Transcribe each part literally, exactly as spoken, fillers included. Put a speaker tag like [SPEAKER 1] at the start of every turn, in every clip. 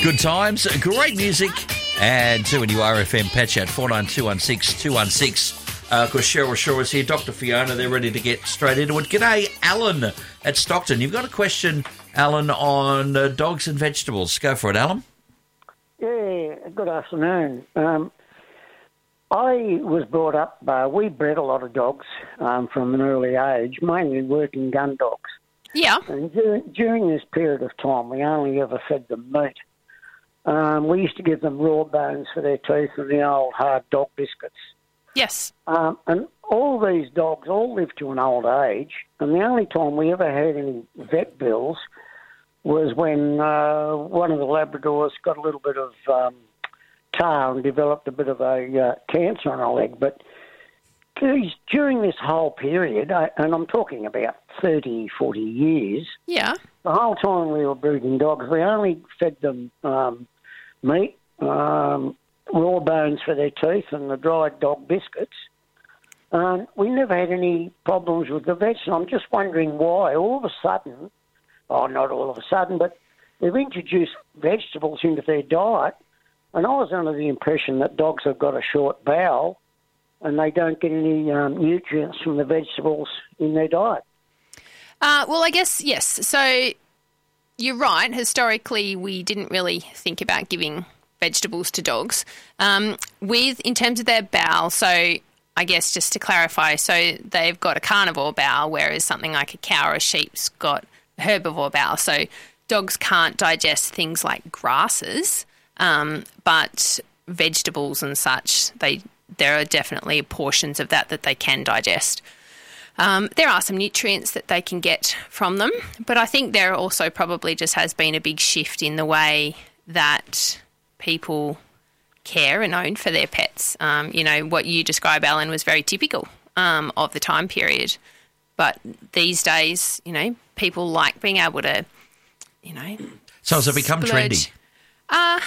[SPEAKER 1] Good times, great music, and two N U R F M Pet Chat, four nine two one six two one six. Uh, of course, Cheryl Shaw is here, Doctor Fiona, they're ready to get straight into it. G'day, Alan at Stockton. You've got a question, Alan, on uh, dogs and vegetables. Go for it, Alan.
[SPEAKER 2] Yeah, good afternoon. Um, I was brought up, uh, we bred a lot of dogs um, from an early age, mainly working gun dogs.
[SPEAKER 3] Yeah.
[SPEAKER 2] And during, during this period of time, we only ever fed them meat. Um, we used to give them raw bones for their teeth and the old hard dog biscuits.
[SPEAKER 3] Yes.
[SPEAKER 2] Um, and all these dogs all lived to an old age, and the only time we ever had any vet bills was when uh, one of the Labradors got a little bit of um, tar and developed a bit of a uh, cancer on her leg. But geez, during this whole period, I, and I'm talking about thirty, forty years,
[SPEAKER 3] Yeah.
[SPEAKER 2] the whole time we were breeding dogs, we only fed them um, meat, um, raw bones for their teeth and the dried dog biscuits. Um, we never had any problems with the vets. I'm just wondering why all of a sudden, oh, not all of a sudden, but they've introduced vegetables into their diet, and I was under the impression that dogs have got a short bowel and they don't get any um, nutrients from the vegetables in their diet.
[SPEAKER 3] Uh, well, I guess, yes. So you're right. Historically, we didn't really think about giving vegetables to dogs. Um, with, in terms of their bowel, so I guess just to clarify, so they've got a carnivore bowel, whereas something like a cow or a sheep's got a herbivore bowel. So dogs can't digest things like grasses, um, but vegetables and such, they there are definitely portions of that that they can digest. Um, there are some nutrients that they can get from them, but I think there also probably just has been a big shift in the way that people care and own for their pets. Um, you know, what you describe, Alan, was very typical um, of the time period. But these days, you know, people like being able to, you know...
[SPEAKER 1] So has it become
[SPEAKER 3] splurge.
[SPEAKER 1] trendy?
[SPEAKER 3] Uh,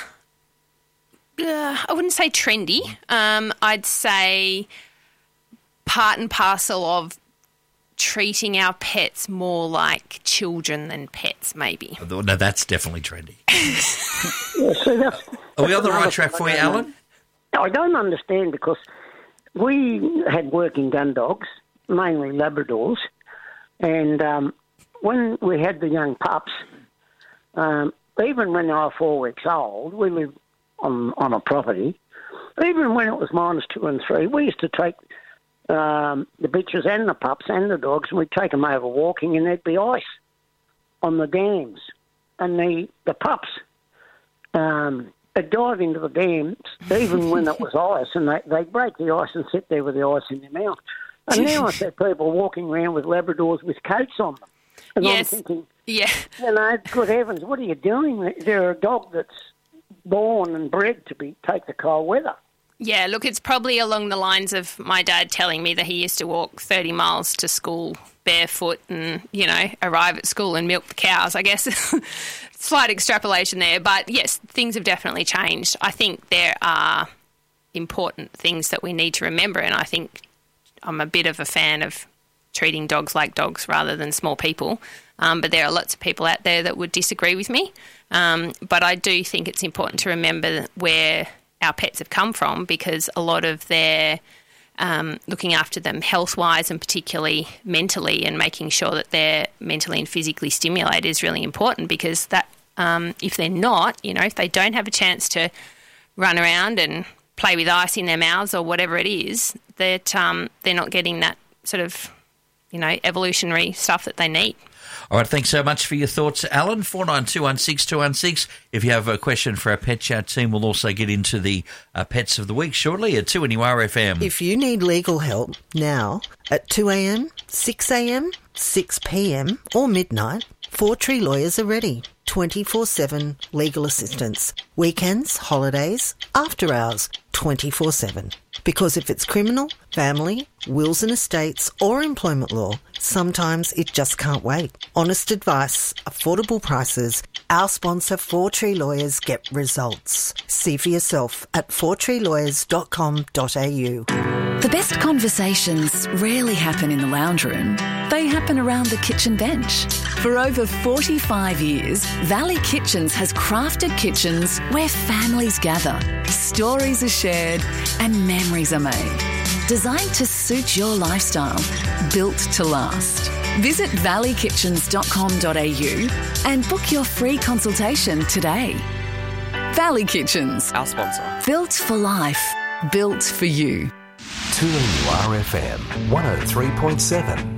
[SPEAKER 3] uh, I wouldn't say trendy. Um, I'd say part and parcel of treating our pets more like children than pets, maybe.
[SPEAKER 1] No, that's definitely trendy.
[SPEAKER 2] Yeah, see, that's,
[SPEAKER 1] Are we on the
[SPEAKER 2] that's
[SPEAKER 1] right track for you, Alan?
[SPEAKER 2] I don't understand because we had working gun dogs, mainly Labradors, and um, when we had the young pups, um, even when they were four weeks old, we lived on, on a property, even when it was minus two and three, we used to take um, the bitches and the pups and the dogs, and we'd take them over walking, and there'd be ice on the dams. And the, the pups um, would dive into the dams, even when it was ice, and they, they'd break the ice and sit there with the ice in their mouth. And now I see people walking around with Labradors with coats on them. And
[SPEAKER 3] Yes.
[SPEAKER 2] I'm thinking,
[SPEAKER 3] Yeah.
[SPEAKER 2] you know, good heavens, what are you doing? They're a dog that's born and bred to be take the cold weather.
[SPEAKER 3] Yeah, look, it's probably along the lines of my dad telling me that he used to walk thirty miles to school barefoot and, you know, arrive at school and milk the cows, I guess. Slight extrapolation there. But, yes, things have definitely changed. I think there are important things that we need to remember, and I think I'm a bit of a fan of treating dogs like dogs rather than small people. Um, but there are lots of people out there that would disagree with me. Um, but I do think it's important to remember where our pets have come from, because a lot of their um, looking after them health-wise and particularly mentally, and making sure that they're mentally and physically stimulated is really important, because that um, if they're not, you know, if they don't have a chance to run around and play with ice in their mouths or whatever it is, that um, they're not getting that sort of, you know, evolutionary stuff that they need.
[SPEAKER 1] All right, thanks so much for your thoughts, Alan. four nine two one six two one six. If you have a question for our Pet Chat team, we'll also get into the uh, Pets of the Week shortly at two N U R F M.
[SPEAKER 4] If you need legal help now at two a.m, six a.m, six p.m or midnight, Four Tree Lawyers are ready. twenty-four seven legal assistance. Weekends, holidays, after hours, twenty-four seven. Because if it's criminal, family, wills and estates or employment law, sometimes it just can't wait. Honest advice, affordable prices. Our sponsor, Four Tree Lawyers, get results. See for yourself at four tree lawyers dot com dot a u.
[SPEAKER 5] The The best conversations rarely happen in the lounge room. They happen around the kitchen bench. For over forty-five years, Valley Kitchens has crafted kitchens where families gather, stories are shared and memories are made. Designed to suit your lifestyle, built to last. Visit valley kitchens dot com dot a u and book your free consultation today. Valley Kitchens.
[SPEAKER 6] Our sponsor.
[SPEAKER 5] Built for life. Built for you.
[SPEAKER 7] two N U R F M one oh three point seven.